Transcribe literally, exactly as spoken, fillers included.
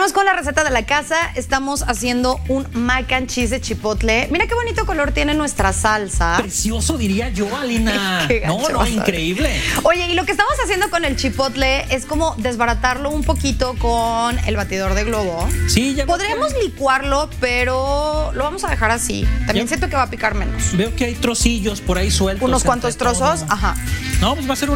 Vámonos con la receta de la casa. Estamos haciendo un mac and cheese de chipotle. Mira qué bonito color tiene nuestra salsa. Precioso, diría yo, Alina. No, no, increíble. Oye, y lo que estamos haciendo con el chipotle es como desbaratarlo un poquito con el batidor de globo. Sí, ya podríamos que... licuarlo, pero lo vamos a dejar así. También ya... siento que va a picar menos. Veo que hay trocillos por ahí sueltos. Unos cuantos trozos, todo. Ajá. No, pues va a ser un